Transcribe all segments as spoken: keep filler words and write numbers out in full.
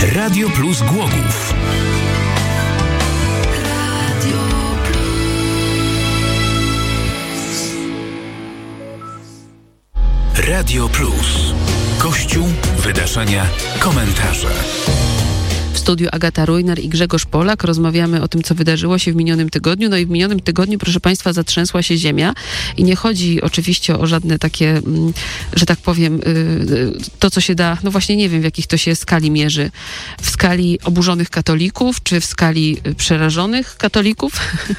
Radio Plus Głogów. Radio Plus. Radio Plus. Kościół, wydarzenia, komentarze. W studiu Agata Rujnar i Grzegorz Polak. Rozmawiamy o tym, co wydarzyło się w minionym tygodniu. No i w minionym tygodniu, proszę Państwa, zatrzęsła się ziemia. I nie chodzi oczywiście o żadne takie, że tak powiem, to, co się da, no właśnie nie wiem, w jakich to się skali mierzy. W skali oburzonych katolików, czy w skali przerażonych katolików.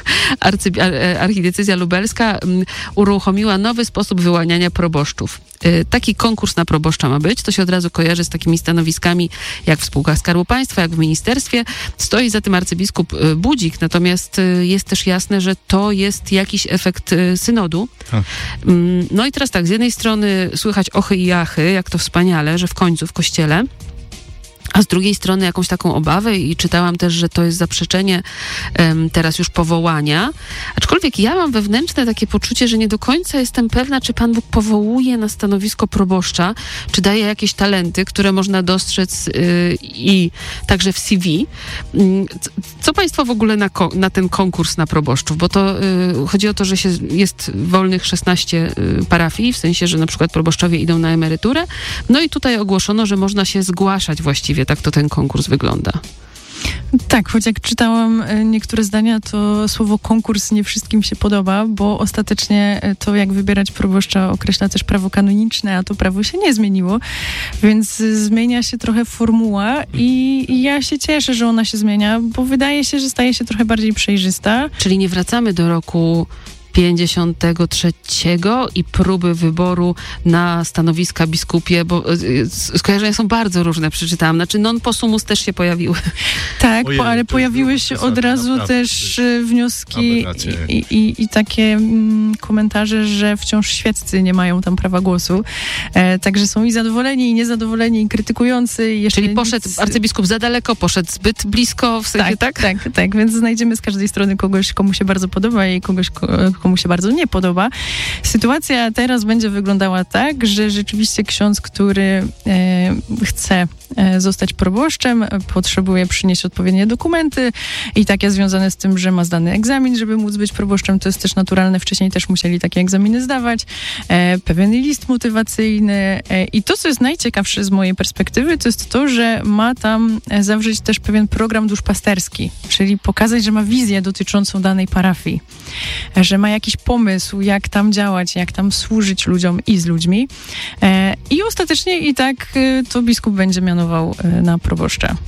Arcy- Archidiecezja lubelska uruchomiła nowy sposób wyłaniania proboszczów. Taki konkurs na proboszcza ma być. To się od razu kojarzy z takimi stanowiskami jak w spółkach Skarbu Państwa, jak w ministerstwie. Stoi za tym arcybiskup Budzik, natomiast jest też jasne, że to jest jakiś efekt synodu. A. No i teraz tak, z jednej strony słychać ochy i jachy, jak to wspaniale, że w końcu w kościele, a z drugiej strony jakąś taką obawę i czytałam też, że to jest zaprzeczenie um, teraz już powołania. Aczkolwiek ja mam wewnętrzne takie poczucie, że nie do końca jestem pewna, czy Pan Bóg powołuje na stanowisko proboszcza, czy daje jakieś talenty, które można dostrzec yy, i także w C V. Yy, co Państwo w ogóle na, ko- na ten konkurs na proboszczów? Bo to yy, chodzi o to, że się jest wolnych szesnaście yy, parafii, w sensie, że na przykład proboszczowie idą na emeryturę. No i tutaj ogłoszono, że można się zgłaszać właściwie. Tak to ten konkurs wygląda. Tak, choć jak czytałam niektóre zdania, to słowo konkurs nie wszystkim się podoba, bo ostatecznie to, jak wybierać proboszcza, określa też prawo kanoniczne, a to prawo się nie zmieniło, więc zmienia się trochę formuła i ja się cieszę, że ona się zmienia, bo wydaje się, że staje się trochę bardziej przejrzysta. Czyli nie wracamy do roku pięćdziesiątego trzeciego i próby wyboru na stanowiska biskupie, bo y, skojarzenia są bardzo różne, przeczytałam. Znaczy non possumus też się pojawiły. Tak, Ojej, po, ale pojawiły się od razu naprawdę, też wnioski i, i, i takie mm, komentarze, że wciąż świeccy nie mają tam prawa głosu. E, także są i zadowoleni, i niezadowoleni, i krytykujący. I jeszcze Czyli poszedł nic... arcybiskup za daleko, poszedł zbyt blisko, w sensie tak? Tak, tak, tak. Więc znajdziemy z każdej strony kogoś, komu się bardzo podoba i kogoś, komu się bardzo nie podoba. Sytuacja teraz będzie wyglądała tak, że rzeczywiście ksiądz, który e, chce e, zostać proboszczem, potrzebuje przynieść odpowiednie dokumenty i takie związane z tym, że ma zdany egzamin, żeby móc być proboszczem. To jest też naturalne. Wcześniej też musieli takie egzaminy zdawać. E, pewien list motywacyjny e, i to, co jest najciekawsze z mojej perspektywy, to jest to, że ma tam zawrzeć też pewien program duszpasterski, czyli pokazać, że ma wizję dotyczącą danej parafii, że ma jakiś pomysł, jak tam działać, jak tam służyć ludziom i z ludźmi. E, I ostatecznie i tak e, to biskup będzie mianował e, na proboszcza.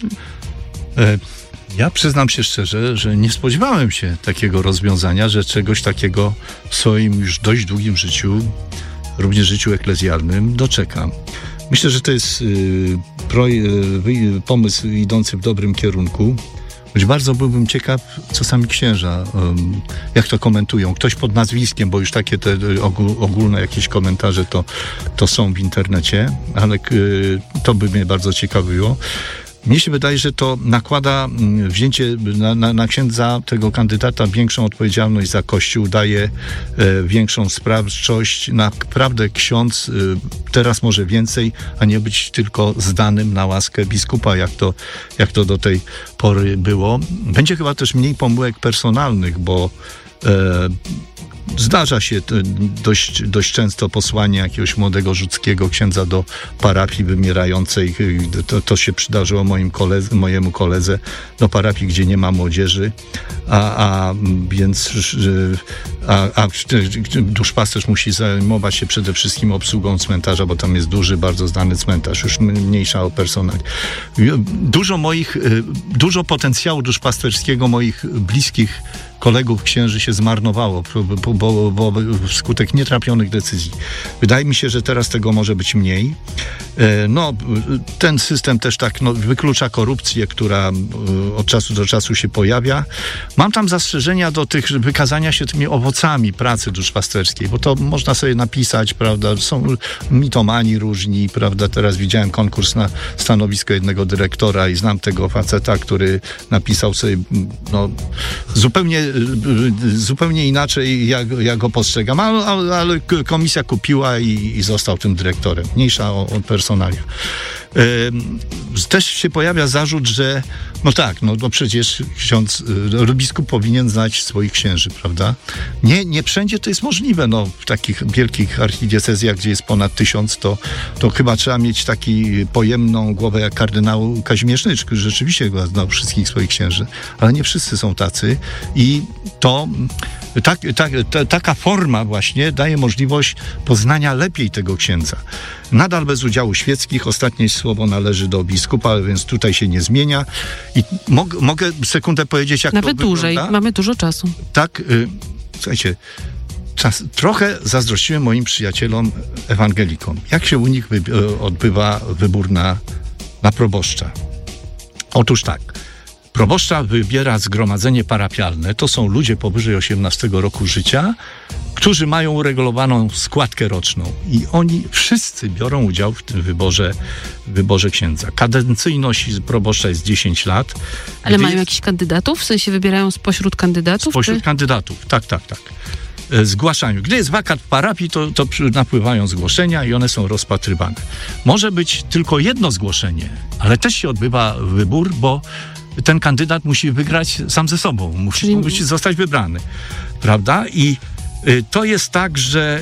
E, ja przyznam się szczerze, że nie spodziewałem się takiego rozwiązania, że czegoś takiego w swoim już dość długim życiu, również życiu eklezjalnym, doczekam. Myślę, że to jest y, pro, y, pomysł idący w dobrym kierunku. Choć bardzo byłbym ciekaw, co sami księża, um, jak to komentują. Ktoś pod nazwiskiem, bo już takie te ogólne jakieś komentarze to, to są w internecie, ale y, to by mnie bardzo ciekawiło. Mnie się wydaje, że to nakłada wzięcie na, na, na księdza, tego kandydata, większą odpowiedzialność za Kościół, daje e, większą sprawczość. Naprawdę ksiądz e, teraz może więcej, a nie być tylko zdanym na łaskę biskupa, jak to, jak to do tej pory było. Będzie chyba też mniej pomyłek personalnych, bo e, zdarza się dość, dość często posłanie jakiegoś młodego rzuckiego księdza do parafii wymierającej. To, to się przydarzyło moim koledze, mojemu koledze do parafii, gdzie nie ma młodzieży, a, a więc a, a duszpasterz musi zajmować się przede wszystkim obsługą cmentarza, bo tam jest duży, bardzo znany cmentarz, już mniejsza o personel. Dużo moich, dużo potencjału duszpasterskiego moich bliskich kolegów księży się zmarnowało, bo, bo, bo wskutek nietrafionych decyzji. Wydaje mi się, że teraz tego może być mniej. No, ten system też tak no, wyklucza korupcję, która od czasu do czasu się pojawia. Mam tam zastrzeżenia do tych, wykazania się tymi owocami pracy duszpasterskiej, bo to można sobie napisać, prawda, są mitomani różni, prawda, teraz widziałem konkurs na stanowisko jednego dyrektora i znam tego faceta, który napisał sobie, no, zupełnie zupełnie inaczej, jak, jak go postrzegam, ale, ale, ale komisja kupiła i, i został tym dyrektorem. Mniejsza o, o personalia. też się pojawia zarzut, że no tak, no, no przecież ksiądz, y, biskup powinien znać swoich księży, prawda? Nie, nie wszędzie to jest możliwe, no w takich wielkich archidiecezjach, gdzie jest ponad tysiąc, to, to chyba trzeba mieć taki pojemną głowę jak kardynał Kazimierz Nycz, który rzeczywiście znał wszystkich swoich księży, ale nie wszyscy są tacy i to tak, tak, ta, taka forma właśnie daje możliwość poznania lepiej tego księdza. Nadal bez udziału świeckich, ostatnie słowo należy do biskupa, więc tutaj się nie zmienia. I mog, mogę sekundę powiedzieć, jak Nawet to dłużej, wygląda? mamy dużo czasu. Tak, y, słuchajcie, czas, trochę zazdrościłem moim przyjacielom ewangelikom. Jak się u nich wy, y, odbywa wybór na, na proboszcza? Otóż tak. Proboszcza wybiera zgromadzenie parafialne. To są ludzie powyżej osiemnastego roku życia, którzy mają uregulowaną składkę roczną. I oni wszyscy biorą udział w tym wyborze, wyborze księdza. Kadencyjność proboszcza jest dziesięć lat. Ale mają jest... jakichś kandydatów? W sensie wybierają spośród kandydatów? Spośród czy... kandydatów, tak, tak, tak. Zgłaszają. Gdy jest wakat w parafii, to, to napływają zgłoszenia i one są rozpatrywane. Może być tylko jedno zgłoszenie, ale też się odbywa wybór, bo ten kandydat musi wygrać sam ze sobą, musi, Czyli... musi zostać wybrany, prawda? I y, to jest tak, że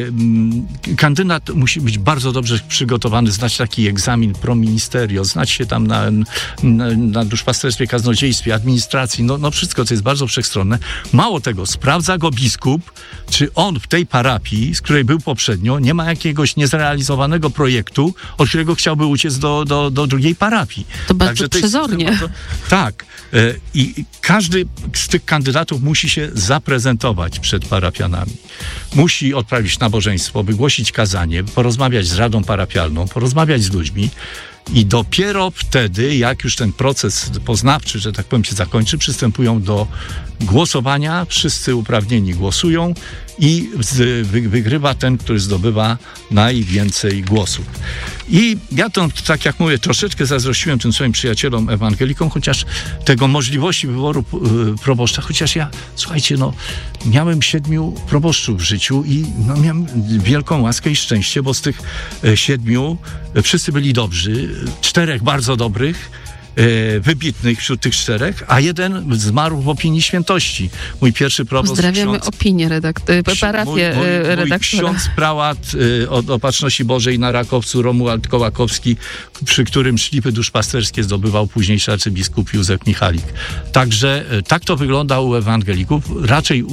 y, kandydat musi być bardzo dobrze przygotowany, znać taki egzamin pro ministerio, znać się tam na, na, na duszpasterstwie, kaznodziejstwie, administracji, no, no wszystko, co jest bardzo wszechstronne. Mało tego, sprawdza go biskup, czy on w tej parafii, z której był poprzednio, nie ma jakiegoś niezrealizowanego projektu, od którego chciałby uciec do, do, do drugiej parafii. To bardzo przezornie. Bardzo, tak. Y, I każdy z tych kandydatów musi się zaprezentować przed parafianami. Musi odprawić nabożeństwo, wygłosić kazanie, porozmawiać z radą parafialną, porozmawiać z ludźmi i dopiero wtedy, jak już ten proces poznawczy, że tak powiem, się zakończy, przystępują do głosowania. Wszyscy uprawnieni głosują i wygrywa ten, który zdobywa najwięcej głosów. I ja to, tak jak mówię, troszeczkę zazdrościłem tym swoim przyjacielom ewangelikom, chociaż tego możliwości wyboru proboszcza, chociaż ja, słuchajcie, no, miałem siedmiu proboszczów w życiu i no, miałem wielką łaskę i szczęście, bo z tych siedmiu wszyscy byli dobrzy, czterech bardzo dobrych, wybitnych wśród tych czterech, a jeden zmarł w opinii świętości. Mój pierwszy proboszcz... Pozdrawiamy ksiądz, opinię redaktora, parafię mój, mój, redaktora. Mój ksiądz prałat y, od Opatrzności Bożej na Rakowcu, Romuald Kołakowski, przy którym szlify duszpasterskie zdobywał późniejszy arcybiskup Józef Michalik. Także y, tak to wygląda u ewangelików. Raczej